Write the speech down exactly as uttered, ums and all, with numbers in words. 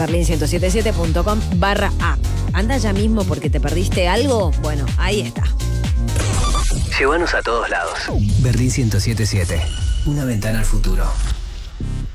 berlin ciento setenta y siete punto com barra a. Anda ya mismo porque te perdiste algo. Bueno, ahí está. Llévanos a todos lados. Berlin ciento setenta y siete. Una ventana al futuro.